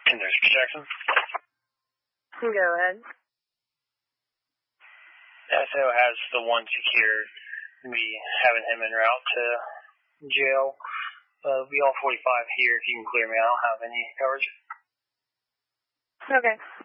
And there's Jackson. Go ahead. SO has the one secured. We having him en route to jail. We all 45 here. If you can clear me, I don't have any coverage. Okay.